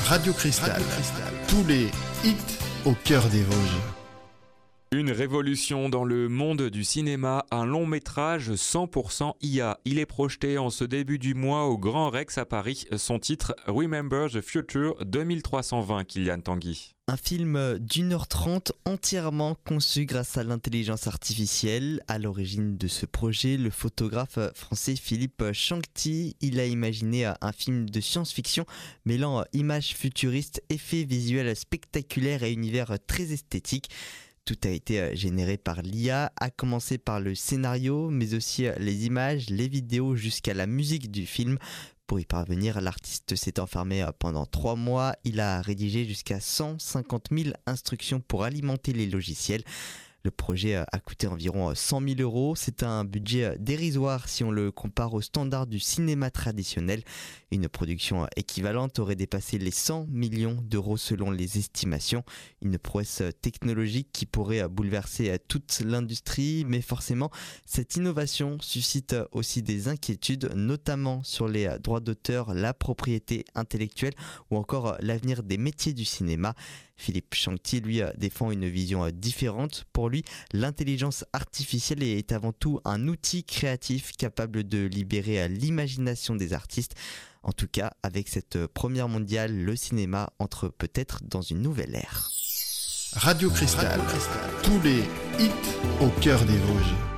Radio Cristal. Tous les hits au cœur des Vosges. Une révolution dans le monde du cinéma, un long métrage 100% IA. Il est projeté en ce début du mois au Grand Rex à Paris. Son titre Remember the Future 2320, Kylian Tanguy. Un film d'1h30 entièrement conçu grâce à l'intelligence artificielle. À l'origine de ce projet, le photographe français Philippe Changti, il a imaginé un film de science-fiction mêlant images futuristes, effets visuels spectaculaires et univers très esthétiques. Tout a été généré par l'IA, à commencer par le scénario, mais aussi les images, les vidéos jusqu'à la musique du film. Pour y parvenir, l'artiste s'est enfermé pendant 3 mois. Il a rédigé jusqu'à 150 000 instructions pour alimenter les logiciels. Le projet a coûté environ 100 000 €. C'est un budget dérisoire si on le compare aux standards du cinéma traditionnel. Une production équivalente aurait dépassé les 100 millions d'euros selon les estimations. Une prouesse technologique qui pourrait bouleverser toute l'industrie, mais forcément, cette innovation suscite aussi des inquiétudes, notamment sur les droits d'auteur, la propriété intellectuelle ou encore l'avenir des métiers du cinéma. Philippe Changti, lui, défend une vision différente. Pour lui, l'intelligence artificielle est avant tout un outil créatif capable de libérer l'imagination des artistes. En tout cas, avec cette première mondiale, le cinéma entre peut-être dans une nouvelle ère. Radio Cristal. Tous les hits au cœur des Vosges.